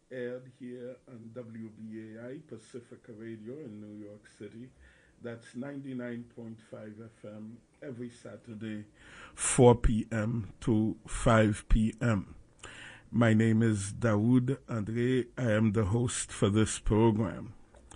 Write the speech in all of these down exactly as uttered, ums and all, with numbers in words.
aired here on W B A I Pacifica Radio in New York City. That's ninety-nine point five F M every Saturday, four p.m. to five p.m. My name is Daoud Andre. I am the host for this program.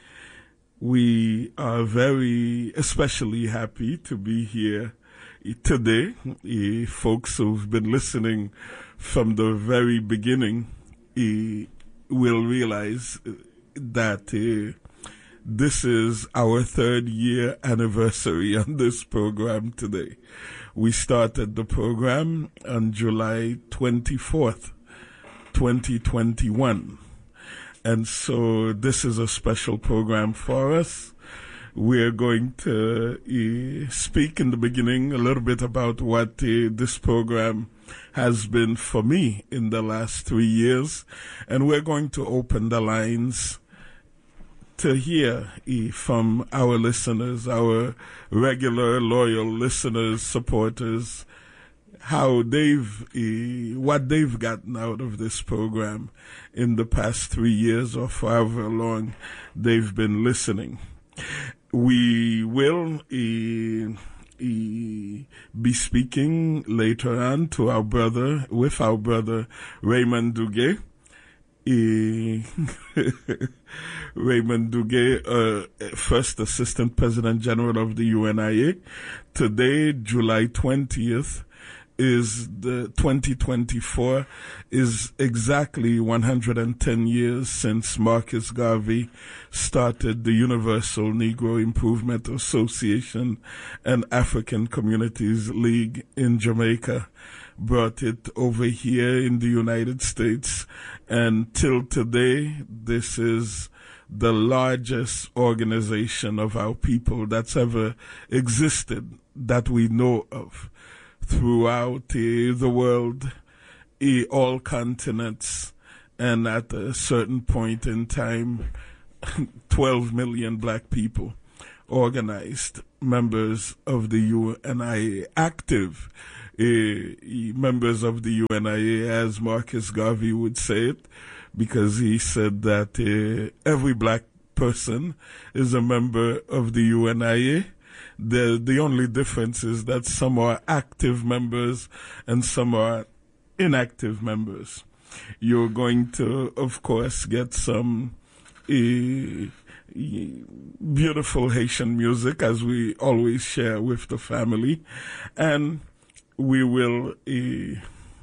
We are very especially happy to be here today. Uh, folks who've been listening from the very beginning uh, will realize that uh, this is our third year anniversary on this program today. We started the program on July twenty-fourth, twenty twenty-one. And so this is a special program for us. We're going to uh, speak in the beginning a little bit about what uh, this program has been for me in the last three years. And we're going to open the lines to hear uh, from our listeners, our regular, loyal listeners, supporters, how they've, uh, what they've gotten out of this program in the past three years or however long they've been listening. We will uh, uh, be speaking later on to our brother, with our brother Raymond Duguay. Uh, Raymond Duguay, uh, First Assistant President General of the U N I A. Today, July twentieth, is the twenty twenty-four is exactly one hundred ten years since Marcus Garvey started the Universal Negro Improvement Association and African Communities League in Jamaica, brought it over here in the United States, and till today this is the largest organization of our people that's ever existed that we know of. Throughout uh, the world, uh, all continents, and at a certain point in time, twelve million black people organized, members of the U N I A, active uh, members of the U N I A, as Marcus Garvey would say it, because he said that uh, every black person is a member of the U N I A. The the only difference is that some are active members and some are inactive members. You're going to, of course, get some uh, beautiful Haitian music, as we always share with the family, and we will uh,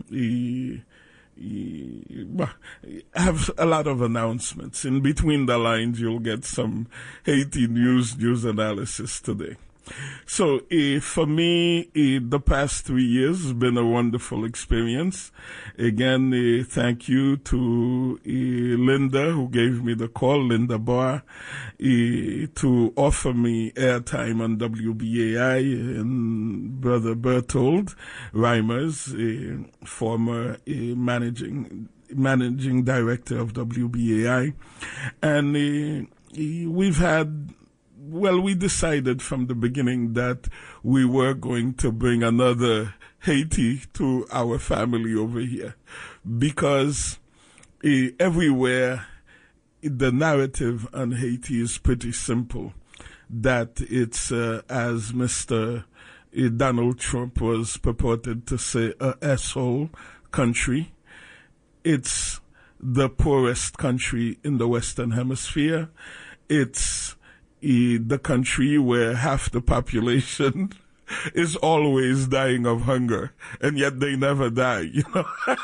uh, have a lot of announcements. In between the lines, you'll get some Haiti news, news analysis today. So uh, for me, uh, the past three years has been a wonderful experience. Again, uh, thank you to uh, Linda, who gave me the call, Linda Barr, uh, to offer me airtime on W B A I, and Brother Bertold Reimers, uh, former uh, managing managing director of W B A I. And uh, we've had Well, we decided from the beginning that we were going to bring another Haiti to our family over here, because uh, everywhere the narrative on Haiti is pretty simple, that it's, uh, as Mister Donald Trump was purported to say, a asshole country. It's the poorest country in the Western Hemisphere. It's the country where half the population is always dying of hunger, and yet they never die, you know.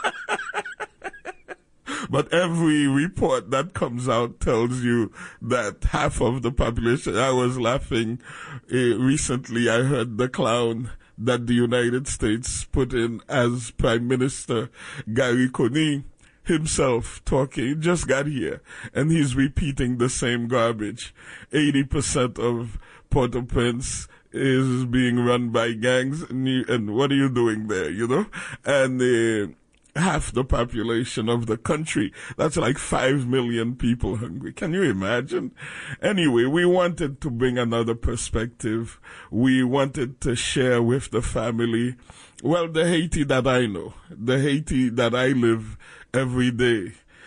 But every report that comes out tells you that half of the population. I was laughing uh, recently. I heard the clown that the United States put in as Prime Minister, Gary Coney, himself talking, just got here, and he's repeating the same garbage. eighty percent of Port-au-Prince is being run by gangs, and, you, and what are you doing there, you know? And uh, half the population of the country, that's like five million people hungry. Can you imagine? Anyway, we wanted to bring another perspective. We wanted to share with the family, well, the Haiti that I know, the Haiti that I live every day.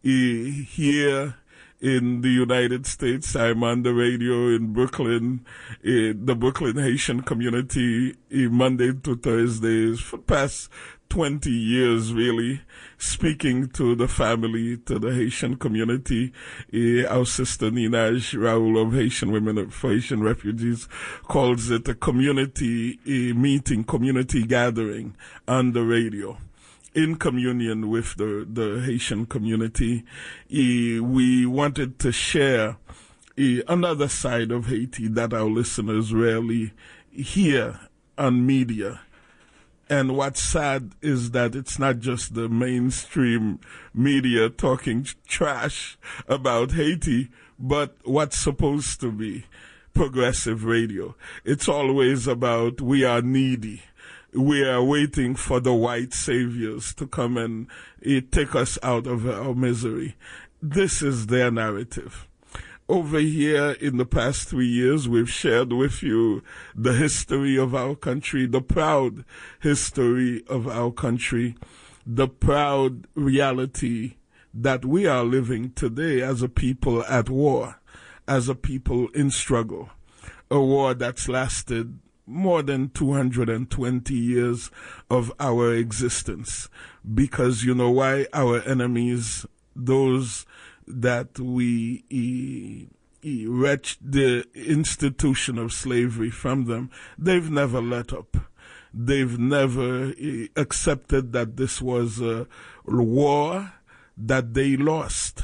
here in the United States. I'm on the radio in Brooklyn, in the Brooklyn Haitian community, Monday to Thursdays for the past twenty years, really, speaking to the family, to the Haitian community. Our sister Ninaj Raoul of Haitian Women for Haitian Refugees calls it a community meeting, community gathering on the radio, in communion with the, the Haitian community. We wanted to share another side of Haiti that our listeners rarely hear on media. And what's sad is that it's not just the mainstream media talking trash about Haiti, but what's supposed to be progressive radio. It's always about we are needy. We are waiting for the white saviors to come and uh, take us out of our misery. This is their narrative. Over here in the past three years, we've shared with you the history of our country, the proud history of our country, the proud reality that we are living today as a people at war, as a people in struggle, a war that's lasted more than two hundred twenty years of our existence. Because you know why? Our enemies, those that we e, e, wrenched the institution of slavery from them, they've never let up. They've never e, accepted that this was a war that they lost.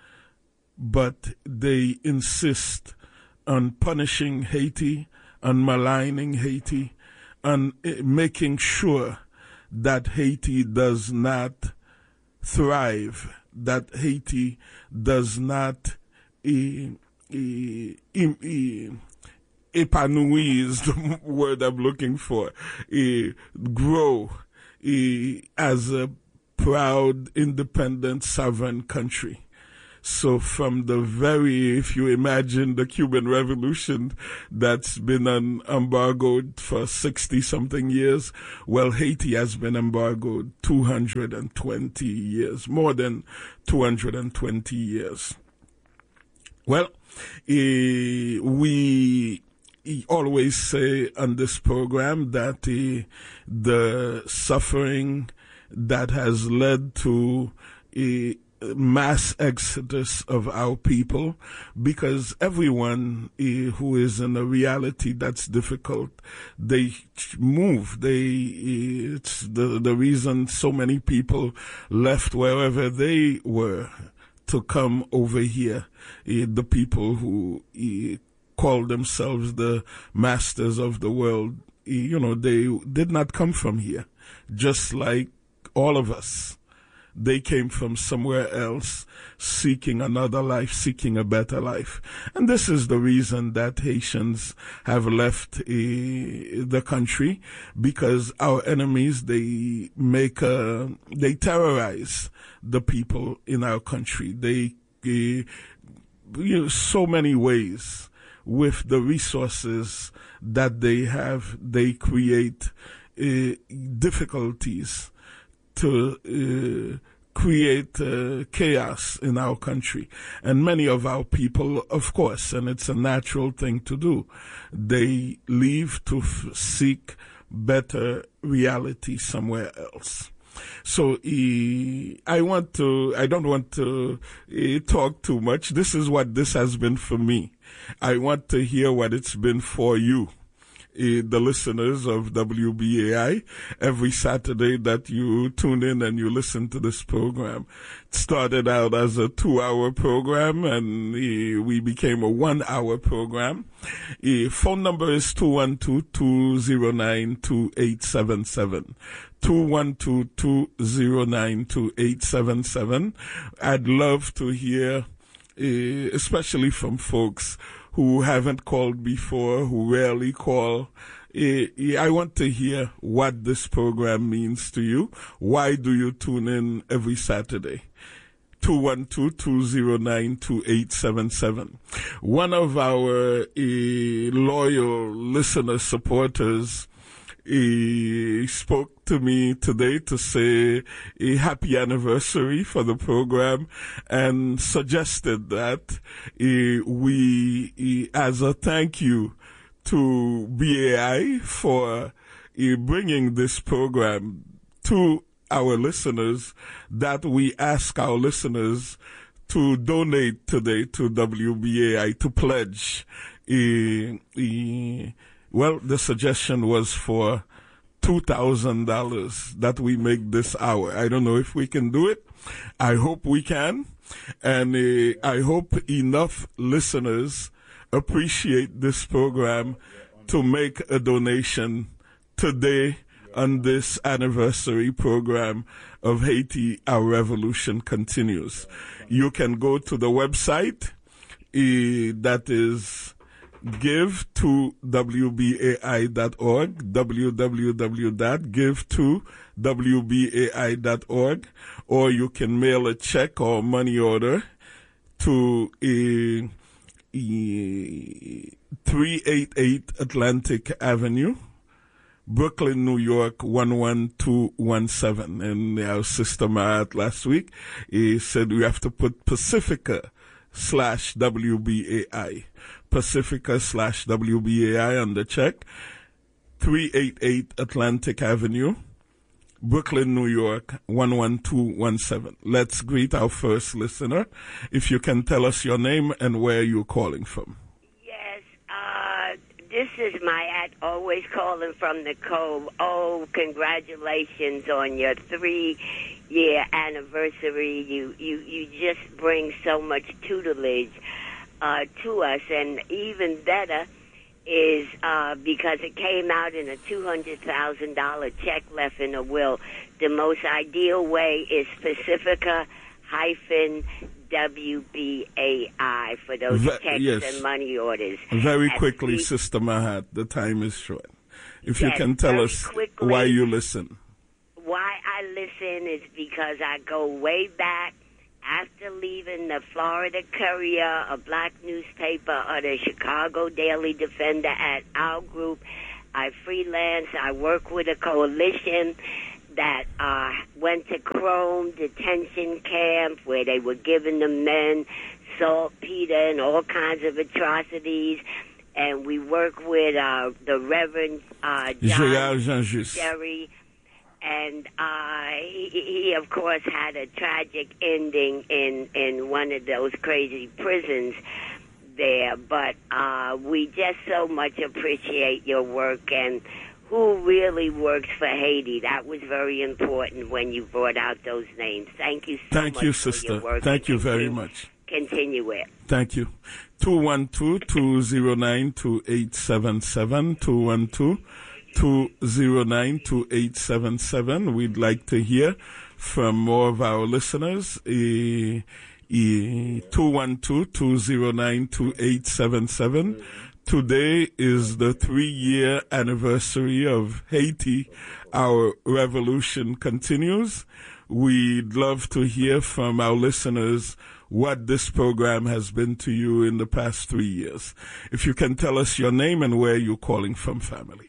But they insist on punishing Haiti, on maligning Haiti, on making sure that Haiti does not thrive, that Haiti does not e, e, e, épanouir is the word I'm looking for, e, grow e, as a proud, independent, sovereign country. So from the very, if you imagine the Cuban Revolution that's been on embargoed for sixty-something years, well, Haiti has been embargoed two hundred twenty years, more than two hundred twenty years. Well, eh, we always say on this program that eh, the suffering that has led to a mass exodus of our people, because everyone uh, who is in a reality that's difficult, they move. They uh, it's the the reason so many people left wherever they were to come over here. Uh, the people who uh, call themselves the masters of the world, uh, you know, they did not come from here, just like all of us. They came from somewhere else, seeking another life, seeking a better life. And this is the reason that Haitians have left uh, the country, because our enemies, they make, uh, they terrorize the people in our country. They, uh, you know, so many ways with the resources that they have, they create uh, difficulties to uh, create uh, chaos in our country. And many of our people, of course, and it's a natural thing to do, they leave to f- seek better reality somewhere else. So uh, I want to, I don't want to uh, talk too much. This is what this has been for me. I want to hear what it's been for you. Uh, the listeners of W B A I, every Saturday that you tune in and you listen to this program. It started out as a two-hour program, and uh, we became a one-hour program. Uh, phone number is two one two, two zero nine, two eight seven seven. two one two, two zero nine, two eight seven seven. I'd love to hear, uh, especially from folks who haven't called before, who rarely call. I want to hear what this program means to you. Why do you tune in every Saturday? two one two, two zero nine, two eight seven seven. One of our uh, loyal listener supporters he spoke to me today to say a happy anniversary for the program and suggested that uh, we, uh, as a thank you to B A I for uh, bringing this program to our listeners, that we ask our listeners to donate today to W B A I, to pledge. Uh, uh, well, the suggestion was for two thousand dollars that we make this hour. I don't know if we can do it. I hope we can. And uh, I hope enough listeners appreciate this program to make a donation today on this anniversary program of Haiti, Our Revolution Continues. You can go to the website uh, that is give to w b a i dot org, w w w dot give to w b a i dot org, or you can mail a check or money order to uh, uh, three eighty-eight Atlantic Avenue, Brooklyn, New York, one one two one seven. And our sister Marat last week he said we have to put Pacifica slash W B A I. Pacifica slash W B A I on the check. three eighty-eight Atlantic Avenue, Brooklyn, New York, one one two one seven. Let's greet our first listener. If you can tell us your name and where you're calling from. Yes, uh, this is Mayat, always calling from the Cove. Oh, congratulations on your three-year anniversary. You, you, you just bring so much tutelage uh, to us, and even better is uh, because it came out in a two hundred thousand dollars check left in a will. The most ideal way is Pacifica hyphen W B A I for those Ve- checks yes. and money orders. Very At quickly, the, Sister Mahat, the time is short. If yes, you can tell very us quickly, why you listen. Why I listen is because I go way back. After leaving the Florida Courier, a black newspaper, or the Chicago Daily Defender at our group, I freelance. I work with a coalition that uh, went to Chrome detention camp where they were giving the men saltpeter and all kinds of atrocities. And we work with uh, the Reverend uh, John Jerry. And uh, he, he, of course, had a tragic ending in, in one of those crazy prisons there. But uh, we just so much appreciate your work and who really works for Haiti. That was very important when you brought out those names. Thank you so Thank much you, for sister. your work. Thank you Continue, very much. Continue it. Thank you. two one two, two zero nine, two eight seven seven, two one two, two zero nine, two eight seven seven. We'd like to hear from more of our listeners. E, e, two one two, two zero nine, two eight seven seven. Today is the three-year anniversary of Haiti. Our revolution continues. We'd love to hear from our listeners what this program has been to you in the past three years. If you can tell us your name and where you're calling from, family.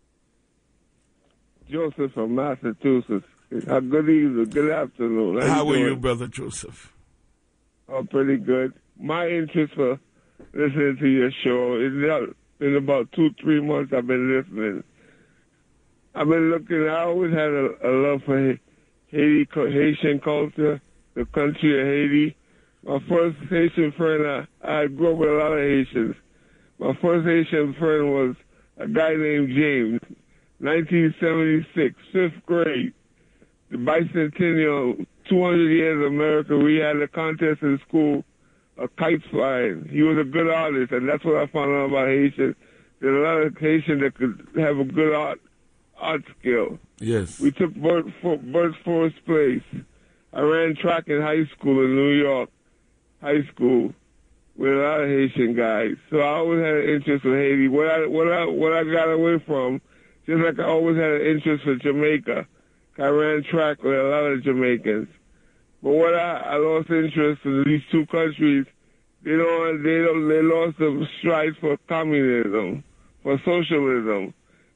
Joseph from Massachusetts. Uh, good evening, good afternoon. How, How you are doing? you, Brother Joseph? Oh, pretty good. My interest for listening to your show is in about two, three months I've been listening. I've been looking, I always had a, a love for Haiti, Haitian culture, the country of Haiti. My first Haitian friend, I, I grew up with a lot of Haitians. My first Haitian friend was a guy named James, nineteen seventy-six, fifth grade. The bicentennial, two hundred years of America, we had a contest in school, a kite flying. He was a good artist, and that's what I found out about Haitians. There's a lot of Haitians that could have a good art art skill. Yes. We took Bert, Bert's first place. I ran track in high school in New York, high school, with a lot of Haitian guys. So I always had an interest in Haiti. What I, what I, what I got away from, just like I always had an interest for Jamaica. I ran track with a lot of Jamaicans. But what I, I lost interest in these two countries, they don't, they don't, they lost the stride for communism, for socialism.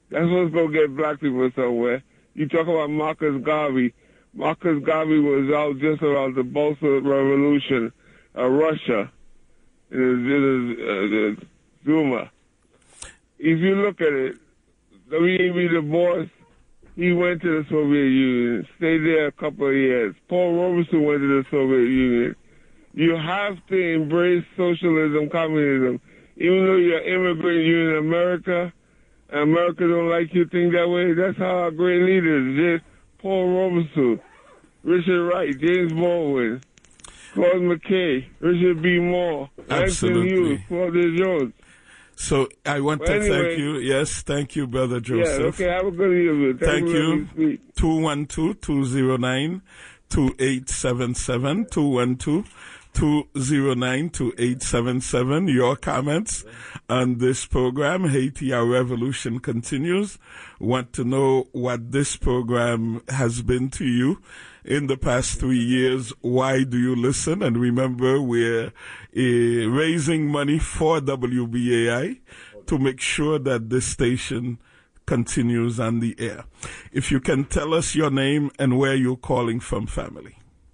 That's what's going to get black people somewhere. You talk about Marcus Garvey. Marcus Garvey was out just around the Bolshevik Revolution, uh, Russia, in the, uh, the Zuma. If you look at it, W E B Du Bois, he went to the Soviet Union, stayed there a couple of years. Paul Robeson went to the Soviet Union. You have to embrace socialism, communism. Even though you're an immigrant, you're in America, and America don't like you think that way, that's how our great leaders did. Paul Robeson, Richard Wright, James Baldwin, Claude McKay, Richard B. Moore, Langston Hughes, Claudia Jones. So I want well, to anyway, thank you. Yes, thank you, Brother Joseph. Yeah, okay, have a good evening. Thank, thank you. two one two, two zero nine, two eight seven seven, two one two, two zero nine, two eight seven seven. Your comments on this program, Haiti, Our Revolution Continues. Want to know what this program has been to you in the past three years. Why do you listen? And remember, we're uh, raising money for W B A I to make sure that this station continues on the air. If you can tell us your name and where you're calling from, family.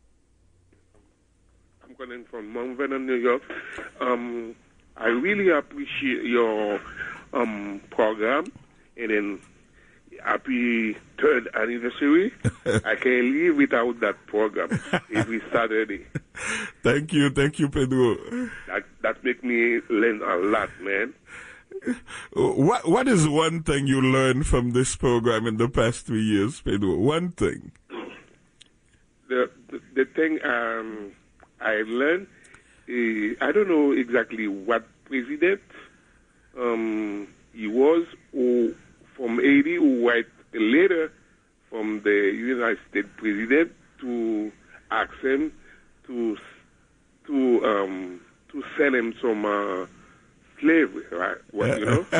I'm calling from Mount Vernon, New York. Um, I really appreciate your um, program, and then happy third anniversary. I can't live without that program every Saturday. Thank you, thank you, Pedro. That that makes me learn a lot, man. What what is one thing you learned from this program in the past three years, Pedro? One thing. The the, the thing um, I learned, uh, I don't know exactly what president um, he was, or from Haiti, who write a letter from the United States president to ask him to to um, to sell him some uh, slavery, right? What, you know?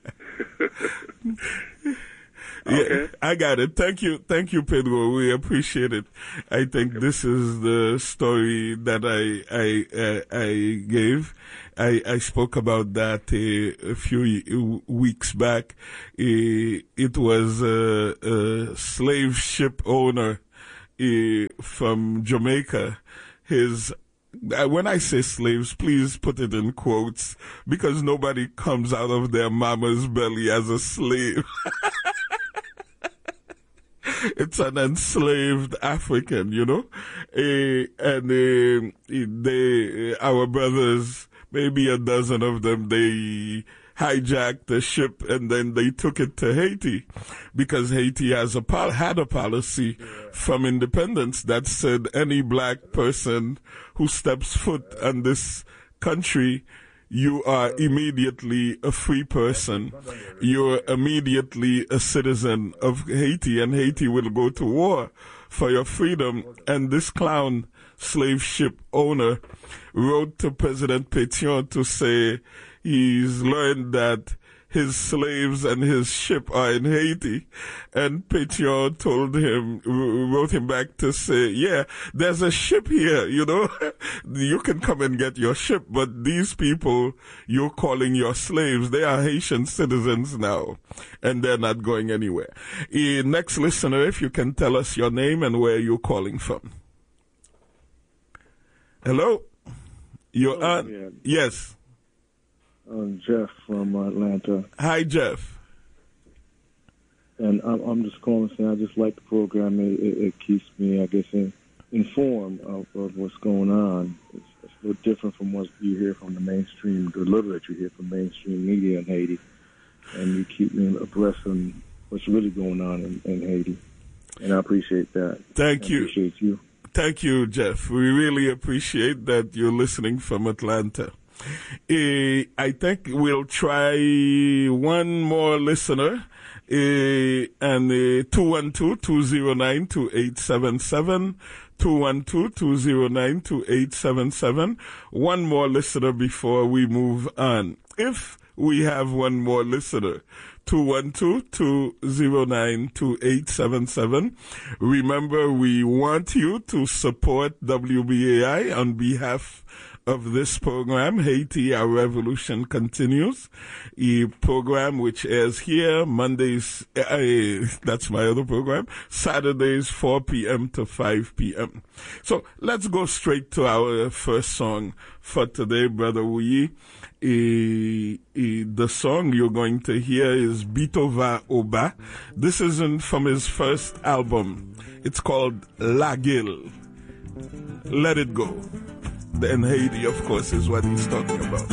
Okay. Yeah, I got it. Thank you. Thank you, Pedro. We appreciate it. I think this is the story that I, I, uh, I gave. I, I spoke about that uh, a few weeks back. Uh, it was a, a slave ship owner uh, from Jamaica. His When I say slaves, please put it in quotes, because nobody comes out of their mama's belly as a slave. It's an enslaved African, you know, uh, and uh, they, our brothers, maybe a dozen of them, they hijacked the ship and then they took it to Haiti, because Haiti has a pol- had a policy yeah. from independence that said any black person who steps foot on this country, you are immediately a free person. You're immediately a citizen of Haiti, and Haiti will go to war for your freedom. And this clown slave ship owner wrote to President Pétion to say he's learned that his slaves and his ship are in Haiti, and Pétion told him, wrote him back to say, yeah, there's a ship here, you know, you can come and get your ship, but these people you're calling your slaves, they are Haitian citizens now, and they're not going anywhere. Uh, next listener, if you can tell us your name and where you're calling from. Hello? You're oh, on? Yeah. Yes. I'm Jeff from Atlanta. Hi, Jeff. And I'm, I'm just calling saying I just like the program. It, it, it keeps me, I guess, in, informed of, of what's going on. It's, it's a little different from what you hear from the mainstream, the little that you hear from mainstream media in Haiti. And you keep me abreast of what's really going on in, in Haiti. And I appreciate that. Thank I you. appreciate you. Thank you, Jeff. We really appreciate that you're listening from Atlanta. Uh, I think we'll try one more listener, uh, and uh, two one two, two zero nine, two eight seven seven, two one two, two zero nine, two eight seven seven. One more listener before we move on. If we have one more listener, two one two, two zero nine, two eight seven seven. Remember, we want you to support W B A I on behalf of this program, Haiti, Our Revolution Continues, a program which airs here Mondays, uh, that's my other program, Saturdays four p.m. to five p.m. So let's go straight to our first song for today, Brother Wuyi. Uh, uh, the song you're going to hear is Bitova Oba. This isn't from his first album. It's called La Guille. Let it go. And Haiti, of course, is what he's talking about.